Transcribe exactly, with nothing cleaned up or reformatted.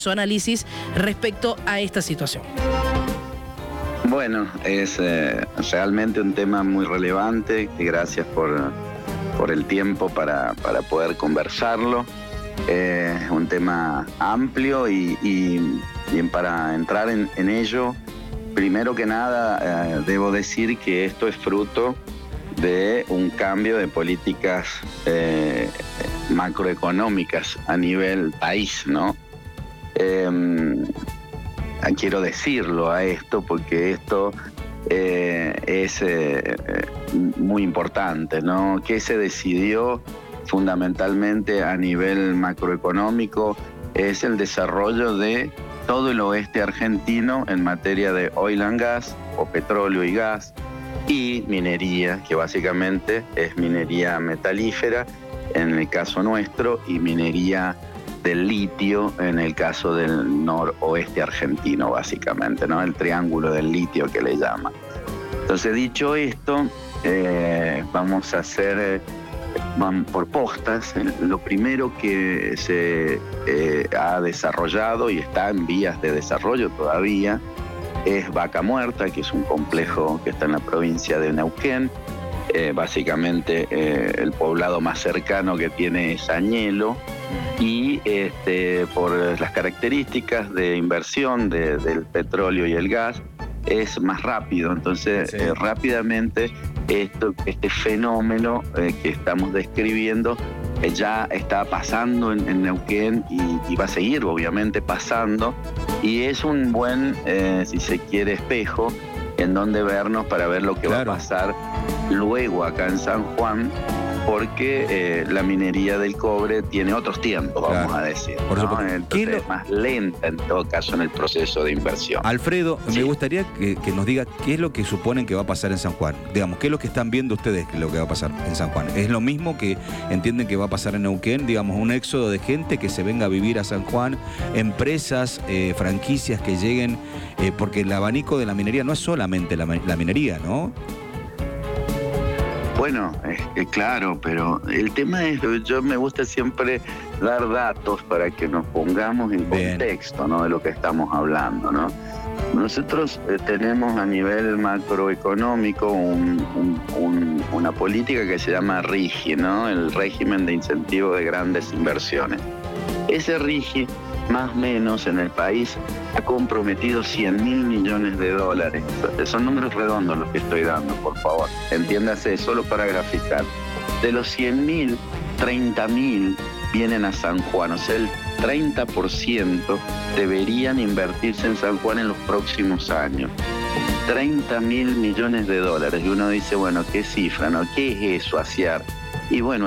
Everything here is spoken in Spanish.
su análisis respecto a esta situación. Bueno, es eh, realmente un tema muy relevante, y gracias por, por el tiempo para, para poder conversarlo. Es eh, un tema amplio y, y, y para entrar en, en ello, primero que nada eh, debo decir que esto es fruto de un cambio de políticas eh, macroeconómicas a nivel país, ¿no? Eh, quiero decirlo a esto porque esto eh, es eh, muy importante, ¿no? ¿Qué se decidió fundamentalmente a nivel macroeconómico? Es el desarrollo de todo el oeste argentino en materia de oil and gas, o petróleo y gas, y minería, que básicamente es minería metalífera en el caso nuestro y minería del litio en el caso del noroeste argentino, básicamente, ¿no? El triángulo del litio que le llaman. Entonces, dicho esto, eh, vamos a hacer, eh, vamos por postas. Lo primero que se eh, ha desarrollado y está en vías de desarrollo todavía es Vaca Muerta, que es un complejo que está en la provincia de Neuquén. Eh, básicamente eh, el poblado más cercano que tiene es Añelo, y este, por las características de inversión de, del petróleo y el gas es más rápido. Entonces sí. eh, rápidamente esto, este fenómeno eh, que estamos describiendo eh, ya está pasando en, en Neuquén y, y va a seguir obviamente pasando, y es un buen, eh, si se quiere, espejo en donde vernos para ver lo que claro. va a pasar luego acá en San Juan, porque eh, la minería del cobre tiene otros tiempos, vamos claro. a decir, Por ¿no? supuesto. Entonces lo... es más lenta en todo caso en el proceso de inversión. Alfredo, sí. me gustaría que, que nos diga qué es lo que suponen que va a pasar en San Juan. Digamos, qué es lo que están viendo ustedes que es lo que va a pasar en San Juan. ¿Es lo mismo que entienden que va a pasar en Neuquén? Digamos, un éxodo de gente que se venga a vivir a San Juan, empresas, eh, franquicias que lleguen, eh, porque el abanico de la minería no es solamente la, la minería, ¿no? Bueno, eh, claro, pero el tema es, yo me gusta siempre dar datos para que nos pongamos en Bien. contexto, ¿no? De lo que estamos hablando, ¿no? Nosotros eh, tenemos a nivel macroeconómico un, un, un, una política que se llama RIGI, ¿no? El régimen de incentivo de grandes inversiones. Ese RIGI, más o menos en el país, ha comprometido cien mil millones de dólares. Son números redondos los que estoy dando, por favor. Entiéndase, solo para graficar. De los cien mil, treinta mil vienen a San Juan. O sea, el treinta por ciento deberían invertirse en San Juan en los próximos años. treinta mil millones de dólares. Y uno dice, bueno, ¿qué cifra, no? ¿Qué es eso, Aciar? Y bueno,